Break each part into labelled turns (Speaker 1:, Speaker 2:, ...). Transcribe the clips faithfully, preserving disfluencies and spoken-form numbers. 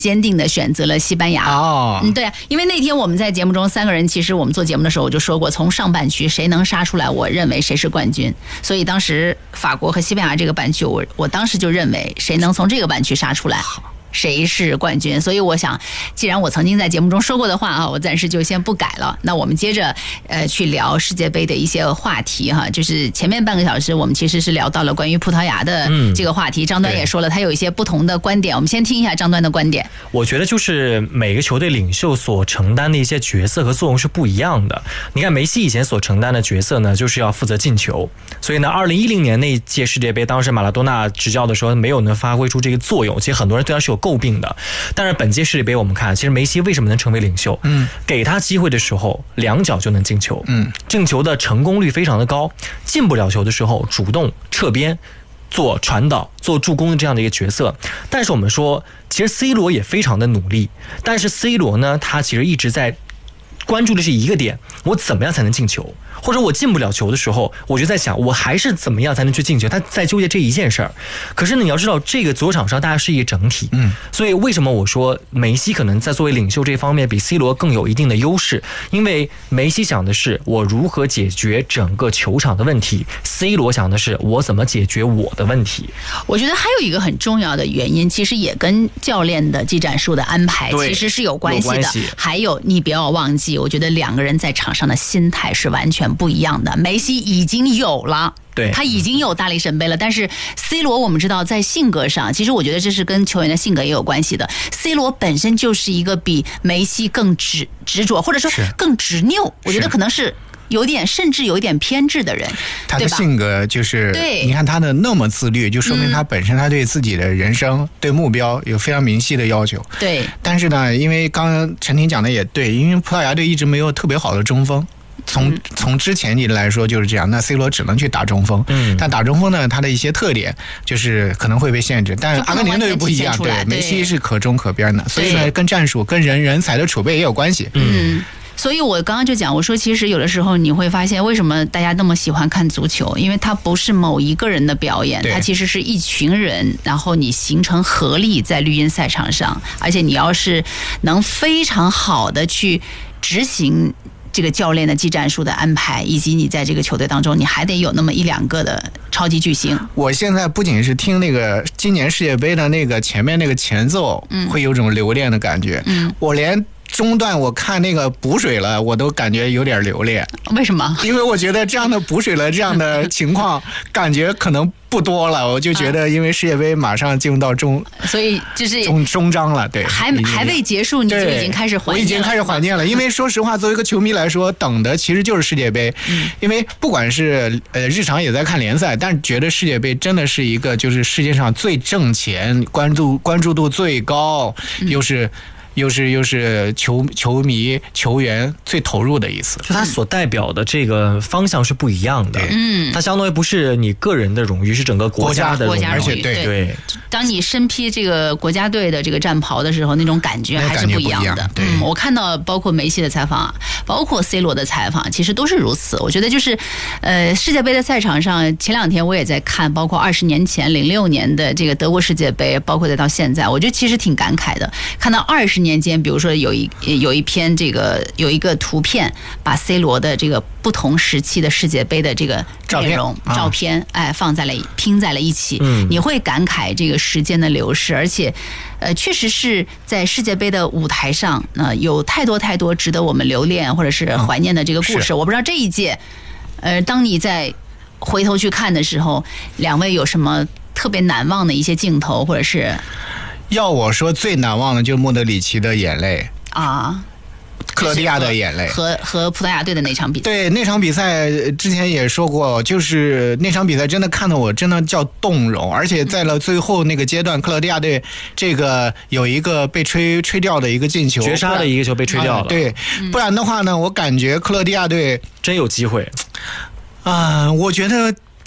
Speaker 1: 坚定的选择了西班牙。
Speaker 2: 哦，
Speaker 1: 嗯，对啊，因为那天我们在节目中三个人，其实我们做节目的时候我就说过，从上半区谁能杀出来，我认为谁是冠军。所以当时法国和西班牙这个半区，我我当时就认为谁能从这个半区杀出来，谁是冠军。所以我想，既然我曾经在节目中说过的话啊，我暂时就先不改了。那我们接着呃去聊世界杯的一些话题哈。就是前面半个小时我们其实是聊到了关于葡萄牙的这个话题，嗯、张端也说了他有一些不同的观点。我们先听一下张端的观点。
Speaker 3: 我觉得就是每个球队领袖所承担的一些角色和作用是不一样的。你看梅西以前所承担的角色呢，就是要负责进球，所以呢，二零一零年那一届世界杯，当时马拉多纳执教的时候没有能发挥出这个作用，其实很多人对他是有诟病的。但是本届世界杯我们看，其实梅西为什么能成为领袖？嗯，给他机会的时候，两脚就能进球，嗯，进球的成功率非常的高。进不了球的时候，主动撤边，做传导、做助攻的这样的一个角色。但是我们说，其实 C 罗也非常的努力，但是 C 罗呢，他其实一直在关注的是一个点：我怎么样才能进球？或者我进不了球的时候，我就在想，我还是怎么样才能去进球？他在纠结这一件事儿。可是你要知道，这个足球场上大家是一个整体，嗯，所以为什么我说梅西可能在作为领袖这方面比 C 罗更有一定的优势？因为梅西想的是我如何解决整个球场的问题 ，C 罗想的是我怎么解决我的问题。
Speaker 1: 我觉得还有一个很重要的原因，其实也跟教练的技战术的安排其实是有关系的。
Speaker 3: 有关系。
Speaker 1: 还有你不要忘记，我觉得两个人在场上的心态是完全不一样的。梅西已经有了，
Speaker 3: 对，
Speaker 1: 他已经有大力神杯了，但是 C 罗我们知道在性格上，其实我觉得这是跟球员的性格也有关系的。C 罗本身就是一个比梅西更执执着，或者说更执拗，我觉得可能是有点甚至有一点偏执的人。
Speaker 2: 他的性格就是，
Speaker 1: 对，
Speaker 2: 你看他的那么自律，就说明他本身他对自己的人生、嗯、对目标有非常明晰的要求。
Speaker 1: 对，
Speaker 2: 但是呢，因为刚刚陈婷讲的也对，因为葡萄牙队一直没有特别好的中锋。从从之前你来说就是这样，那 C 罗只能去打中锋，嗯，但打中锋呢，他的一些特点就是可能会被限制，但阿根廷队不一样，对，梅西是可中可边的，所以呢，跟战术、跟人人才的储备也有关系，
Speaker 1: 嗯。所以我刚刚就讲，我说其实有的时候你会发现，为什么大家那么喜欢看足球？因为它不是某一个人的表演，它其实是一群人，然后你形成合力在绿茵赛场上，而且你要是能非常好的去执行这个教练的技战术的安排，以及你在这个球队当中，你还得有那么一两个的超级巨星。
Speaker 2: 我现在不仅是听那个今年世界杯的那个前面那个前奏，嗯，会有种留恋的感觉，嗯，我连中段我看那个补水了，我都感觉有点留恋。
Speaker 1: 为什么？
Speaker 2: 因为我觉得这样的补水了这样的情况，感觉可能不多了。我就觉得，因为世界杯马上进入到中，
Speaker 1: 所以就是
Speaker 2: 中中章了，对，
Speaker 1: 还还未结束，你就已经开始怀念了。
Speaker 2: 我已经开始怀念了，因为说实话，作为一个球迷来说，等的其实就是世界杯。嗯、因为不管是呃日常也在看联赛，但是觉得世界杯真的是一个就是世界上最挣钱、关注关注度最高，又是。又是又是球球迷球员最投入的一次，
Speaker 3: 就他所代表的这个方向是不一样的。嗯，它相当于不是你个人的荣誉，是整个国家的荣誉。
Speaker 2: 而且
Speaker 1: 对
Speaker 2: 对，
Speaker 1: 当你身披这个国家队的这个战袍的时候，那种感觉还是不一样的。
Speaker 2: 对、
Speaker 1: 嗯，我看到包括梅西的采访，包括 C 罗的采访，其实都是如此。我觉得就是，呃，世界杯的赛场上，前两天我也在看，包括二十年前零六年的这个德国世界杯，包括再到现在，我觉得其实挺感慨的。看到二十年间，比如说有一有一篇这个有一个图片，把 C 罗的这个不同时期的世界杯的这个内容照片，照片哎放在了拼在了一起，嗯，你会感慨这个时间的流逝，而且呃确实是在世界杯的舞台上，呃有太多太多值得我们留恋或者是怀念的这个故事。嗯、我不知道这一届，呃，当你在回头去看的时候，两位有什么特别难忘的一些镜头，或者是？
Speaker 2: 要我说最难忘的就是莫德里奇的眼泪
Speaker 1: 啊，
Speaker 2: 克罗地亚的眼泪
Speaker 1: 和和葡萄牙队的那场比赛。
Speaker 2: 对，那场比赛之前也说过，就是那场比赛真的看得我真的叫动容，而且在了最后那个阶段，克罗地亚队这个有一个被吹吹掉的一个进球，
Speaker 3: 绝杀的一个球被吹掉了。
Speaker 2: 啊、对，不然的话呢，我感觉克罗地亚队
Speaker 3: 真有机会
Speaker 2: 啊、呃，我觉得。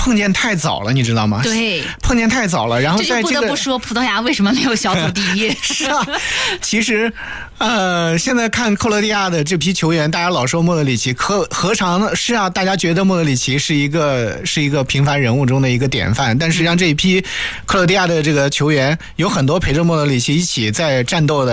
Speaker 2: 碰见太早了，你知道吗？
Speaker 1: 对，
Speaker 2: 碰见太早了，然后在这个
Speaker 1: 这就不得不说，葡萄牙为什么没有小组第一？
Speaker 2: 是啊，其实，呃，现在看克罗地亚的这批球员，大家老说莫德里奇，何何尝是啊？大家觉得莫德里奇是一个是一个平凡人物中的一个典范，但实际上这一批克罗地亚的这个球员有很多陪着莫德里奇一起在战斗的。